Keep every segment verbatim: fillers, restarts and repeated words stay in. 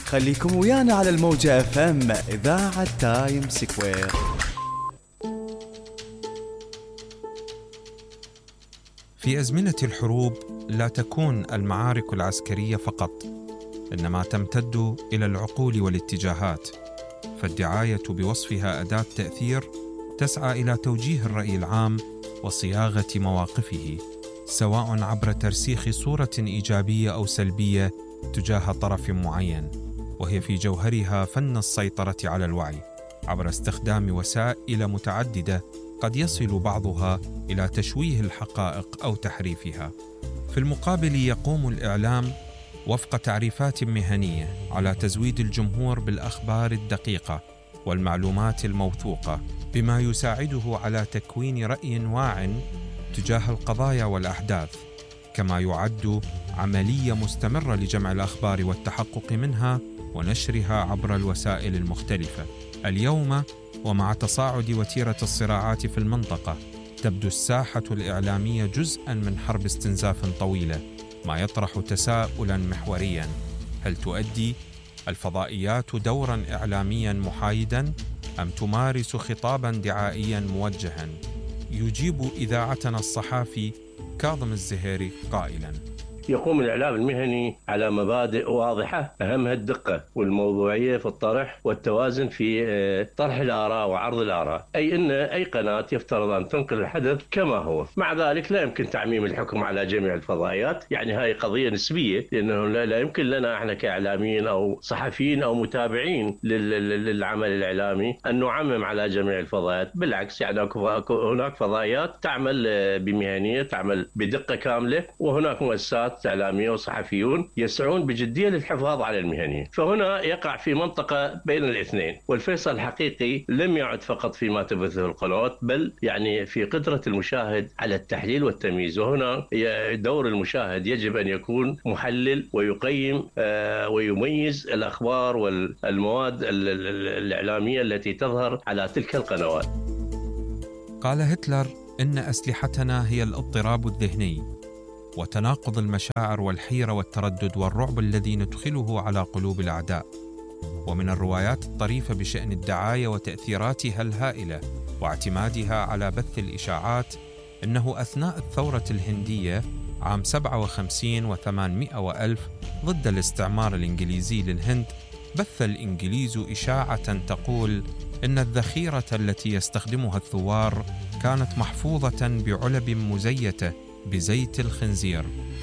خليكم ويانا على الموجة اف ام إذاعة تايم سكوير. في أزمنة الحروب لا تكون المعارك العسكرية فقط، إنما تمتد إلى العقول والاتجاهات، فالدعاية بوصفها أداة تأثير تسعى إلى توجيه الرأي العام وصياغة مواقفه، سواء عبر ترسيخ صورة إيجابية أو سلبية تجاه طرف معين، وهي في جوهرها فن السيطرة على الوعي عبر استخدام وسائل متعددة قد يصل بعضها إلى تشويه الحقائق أو تحريفها. في المقابل يقوم الإعلام وفق تعريفات مهنية على تزويد الجمهور بالأخبار الدقيقة والمعلومات الموثوقة، بما يساعده على تكوين رأي واع تجاه القضايا والأحداث، كما يعد عملية مستمرة لجمع الأخبار والتحقق منها ونشرها عبر الوسائل المختلفة. اليوم ومع تصاعد وتيرة الصراعات في المنطقة، تبدو الساحة الإعلامية جزءاً من حرب استنزاف طويلة، ما يطرح تساؤلاً محورياً: هل تؤدي الفضائيات دوراً إعلامياً محايداً أم تمارس خطاباً دعائياً موجهاً؟ يجيب إذاعتنا الصحافي كاظم الزهيري قائلاً: يقوم الإعلام المهني على مبادئ واضحة أهمها الدقة والموضوعية في الطرح والتوازن في طرح الآراء وعرض الآراء، أي أن أي قناة يفترض أن تنقل الحدث كما هو. مع ذلك لا يمكن تعميم الحكم على جميع الفضائيات، يعني هاي قضية نسبية، لأنه لا يمكن لنا احنا كإعلاميين أو صحفيين أو متابعين للعمل الإعلامي أن نعمم على جميع الفضائيات. بالعكس، يعني هناك فضائيات تعمل بمهنية، تعمل بدقة كاملة، وهناك مؤسسات إعلامية وصحفيون يسعون بجدية للحفاظ على المهنية. فهنا يقع في منطقة بين الاثنين، والفيصل الحقيقي لم يعد فقط فيما تبثه القنوات، بل يعني في قدرة المشاهد على التحليل والتمييز. وهنا دور المشاهد يجب أن يكون محلل ويقيم ويميز الأخبار والمواد الإعلامية التي تظهر على تلك القنوات. قال هتلر إن أسلحتنا هي الاضطراب الذهني وتناقض المشاعر والحيرة والتردد والرعب الذي ندخله على قلوب الأعداء. ومن الروايات الطريفة بشأن الدعاية وتأثيراتها الهائلة واعتمادها على بث الإشاعات أنه أثناء الثورة الهندية عام سبعة وخمسين وثمانمائة وألف ضد الاستعمار الإنجليزي للهند، بث الإنجليز إشاعة تقول إن الذخيرة التي يستخدمها الثوار كانت محفوظة بعلب مزيتة بزيت الخنزير.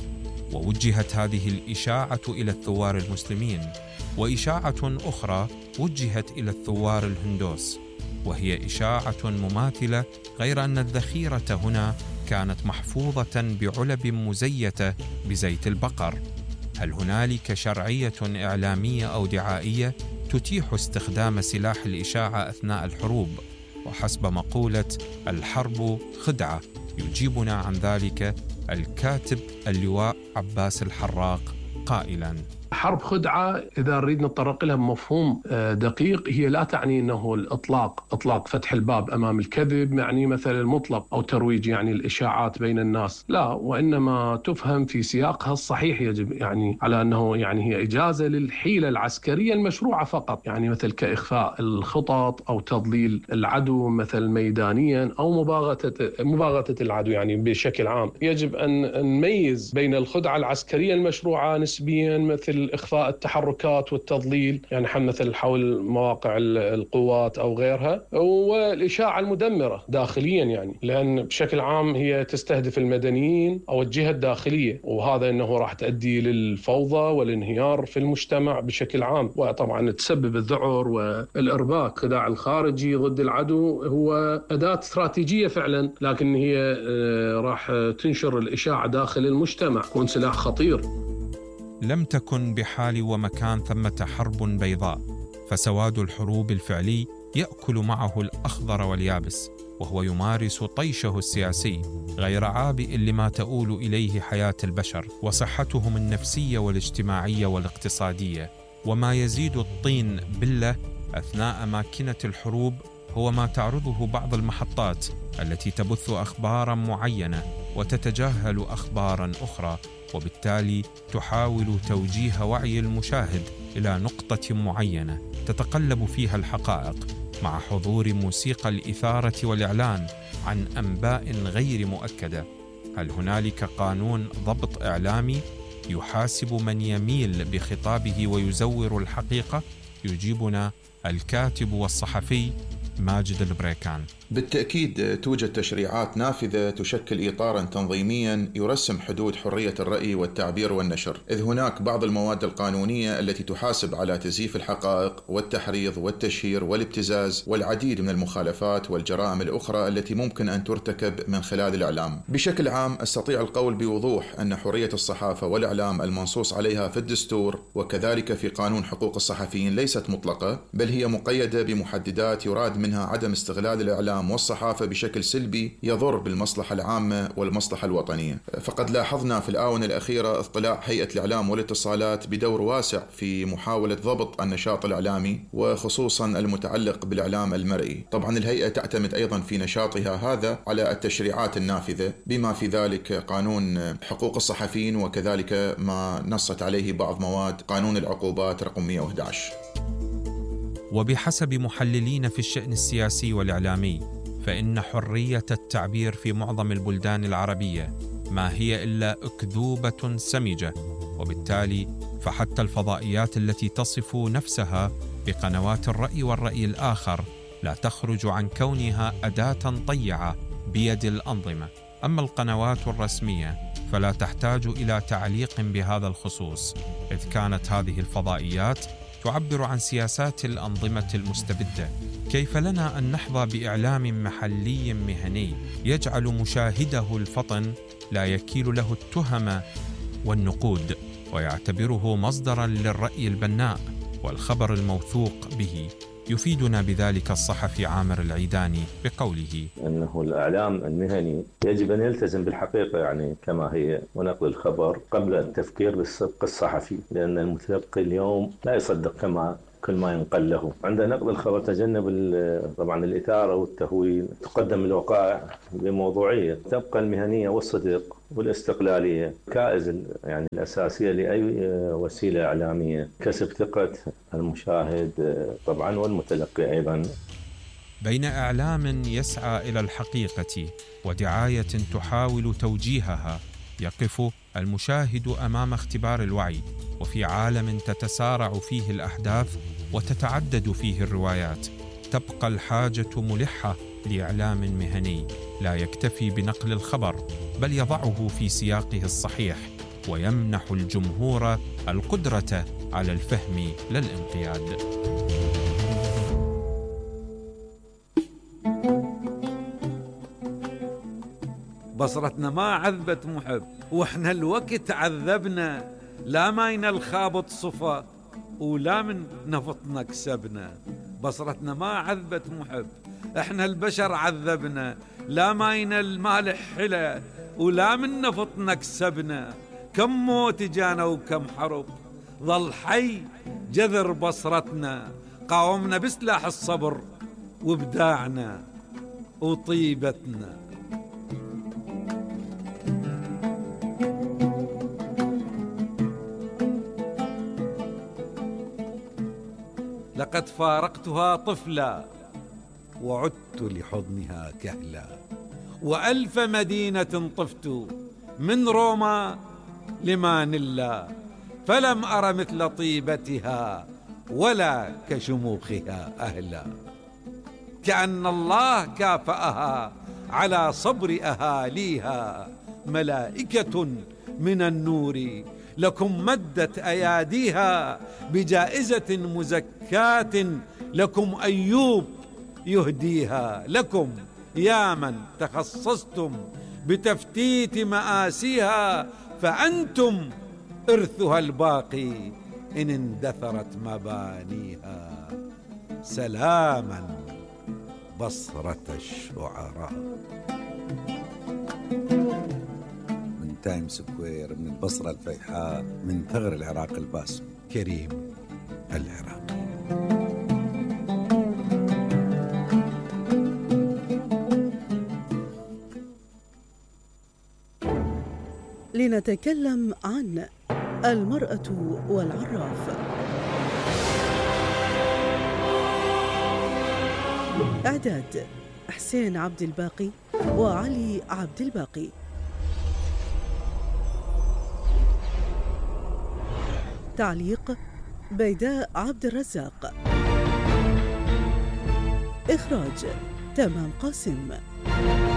ووجهت هذه الإشاعة إلى الثوار المسلمين، وإشاعة أخرى وجهت إلى الثوار الهندوس، وهي إشاعة مماثلة، غير أن الذخيرة هنا كانت محفوظة بعلب مزيتة بزيت البقر. هل هنالك شرعية إعلامية أو دعائية تتيح استخدام سلاح الإشاعة أثناء الحروب؟ وحسب مقولة الحرب خدعة، يجيبنا عن ذلك الكاتب اللواء عباس الحراق قائلاً: حرب خدعة إذا نريد نتطرق لها بمفهوم دقيق، هي لا تعني أنه الإطلاق إطلاق فتح الباب أمام الكذب، يعني مثل المطلق أو ترويج يعني الإشاعات بين الناس، لا، وإنما تفهم في سياقها الصحيح. يجب يعني على أنه يعني هي إجازة للحيلة العسكرية المشروعة فقط، يعني مثل كإخفاء الخطط أو تضليل العدو مثل ميدانيا أو مباغتة مباغتة العدو يعني بشكل عام. يجب أن نميز بين الخدعة العسكرية المشروعة نسبيا مثل إخفاء التحركات والتضليل، يعني مثل حول مواقع القوات أو غيرها، والإشاعة المدمرة داخليا، يعني لأن بشكل عام هي تستهدف المدنيين أو الجهة الداخلية، وهذا أنه راح تؤدي للفوضى والانهيار في المجتمع بشكل عام، وطبعا تسبب الذعر والإرباك. خداع الخارجي ضد العدو هو أداة استراتيجية فعلا، لكن هي راح تنشر الإشاعة داخل المجتمع، يكون سلاح خطير. لم تكن بحال ومكان ثمة حرب بيضاء، فسواد الحروب الفعلي يأكل معه الأخضر واليابس، وهو يمارس طيشه السياسي غير عابئ لما تؤول إليه حياة البشر وصحتهم النفسية والاجتماعية والاقتصادية. وما يزيد الطين بلة أثناء ماكنة الحروب هو ما تعرضه بعض المحطات التي تبث أخباراً معينة وتتجاهل أخباراً أخرى، وبالتالي تحاول توجيه وعي المشاهد إلى نقطة معينة تتقلب فيها الحقائق مع حضور موسيقى الإثارة والإعلان عن أنباء غير مؤكدة. هل هنالك قانون ضبط إعلامي يحاسب من يميل بخطابه ويزور الحقيقة؟ يجيبنا الكاتب والصحفي ماجد البريكان. بالتأكيد توجد تشريعات نافذة تشكل إطاراً تنظيمياً يرسم حدود حرية الرأي والتعبير والنشر، إذ هناك بعض المواد القانونية التي تحاسب على تزييف الحقائق والتحريض والتشهير والابتزاز والعديد من المخالفات والجرائم الأخرى التي ممكن أن ترتكب من خلال الإعلام. بشكل عام أستطيع القول بوضوح أن حرية الصحافة والإعلام المنصوص عليها في الدستور وكذلك في قانون حقوق الصحفيين ليست مطلقة، بل هي مقيدة بمحددات يراد منها عدم استغلال الإعلام والصحافة بشكل سلبي يضر بالمصلحة العامة والمصلحة الوطنية. فقد لاحظنا في الآونة الأخيرة اطلاع هيئة الإعلام والاتصالات بدور واسع في محاولة ضبط النشاط الإعلامي وخصوصا المتعلق بالإعلام المرئي. طبعا الهيئة تعتمد أيضا في نشاطها هذا على التشريعات النافذة بما في ذلك قانون حقوق الصحفيين وكذلك ما نصت عليه بعض مواد قانون العقوبات رقم مئة وأحد عشر. وبحسب محللين في الشأن السياسي والإعلامي فإن حرية التعبير في معظم البلدان العربية ما هي إلا أكذوبة سمجة، وبالتالي فحتى الفضائيات التي تصف نفسها بقنوات الرأي والرأي الآخر لا تخرج عن كونها أداة طيعة بيد الأنظمة. أما القنوات الرسمية فلا تحتاج إلى تعليق بهذا الخصوص، إذ كانت هذه الفضائيات تعبر عن سياسات الأنظمة المستبدة. كيف لنا أن نحظى بإعلام محلي مهني يجعل مشاهده الفطن لا يكيل له التهم والنقود ويعتبره مصدراً للرأي البناء والخبر الموثوق به؟ يفيدنا بذلك الصحفي عامر العيداني بقوله أنه الإعلام المهني يجب أن يلتزم بالحقيقة يعني كما هي ونقل الخبر قبل التفكير بالصدق الصحفي، لأن المتلقي اليوم لا يصدق كما كل ما ينقل له. عند نقل الخبر تجنب طبعا الإثارة والتهويل، تقدم الوقائع بموضوعية، تبقى المهنية والصدق والاستقلالية كائز يعني الأساسية لأي وسيلة إعلامية، كسب ثقة المشاهد طبعا والمتلقي أيضا. بين إعلام يسعى إلى الحقيقة ودعاية تحاول توجيهها يقف المشاهد أمام اختبار الوعي، وفي عالم تتسارع فيه الأحداث وتتعدد فيه الروايات تبقى الحاجة ملحة لإعلام مهني لا يكتفي بنقل الخبر بل يضعه في سياقه الصحيح ويمنح الجمهور القدرة على الفهم لا الانقياد. بصرتنا ما عذبت محب واحنا الوقت عذبنا، لا ماين الخابط صفا ولا من نفطنا كسبنا. بصرتنا ما عذبت محب احنا البشر عذبنا، لا ماين المالح حلا ولا من نفطنا كسبنا. كم موت جانا وكم حرب ظل حي جذر بصرتنا، قاومنا بسلاح الصبر وابداعنا وطيبتنا. لقد فارقتها طفلا وعدت لحضنها كهلا، وألف مدينة طفت من روما لمانيلا، فلم أر مثل طيبتها ولا كشموخها أهلا. كأن الله كافأها على صبر أهاليها، ملائكة من النور لكم مدت أياديها، بجائزة مزكاة لكم أيوب يهديها. لكم يا من تخصصتم بتفتيت مآسيها، فأنتم إرثها الباقي إن اندثرت مبانيها. سلاما بصرة الشعراء. من تايم سكوير، من البصرة الفيحاء، من ثغر العراق الباسم، كريم العراقي. لنتكلم عن المرأة والعراف. إعداد حسين عبد الباقي وعلي عبد الباقي. تعليق بيداء عبد الرزاق. إخراج تمام قاسم.